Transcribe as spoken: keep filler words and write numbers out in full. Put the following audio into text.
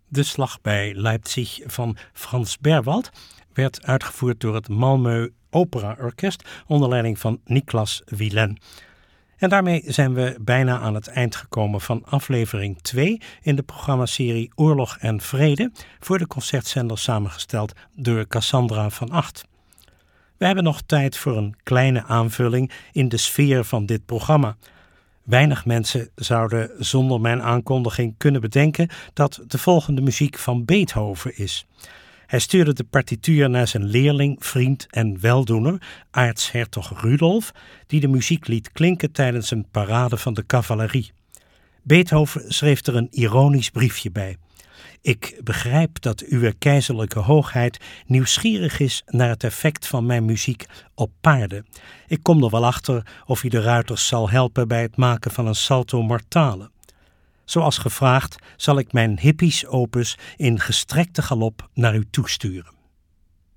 De Slag bij Leipzig van Frans Berwald werd uitgevoerd door het Malmö Opera Orkest onder leiding van Niklas Wieland. En daarmee zijn we bijna aan het eind gekomen van aflevering twee in de programmaserie Oorlog en Vrede voor de concertzender samengesteld door Cassandra van Acht. We hebben nog tijd voor een kleine aanvulling in de sfeer van dit programma. Weinig mensen zouden zonder mijn aankondiging kunnen bedenken dat de volgende muziek van Beethoven is. Hij stuurde de partituur naar zijn leerling, vriend en weldoener, aartshertog Rudolf, die de muziek liet klinken tijdens een parade van de cavalerie. Beethoven schreef er een ironisch briefje bij. Ik begrijp dat uw keizerlijke hoogheid nieuwsgierig is naar het effect van mijn muziek op paarden. Ik kom er wel achter of u de ruiters zal helpen bij het maken van een salto mortale. Zoals gevraagd zal ik mijn hippies opus in gestrekte galop naar u toesturen.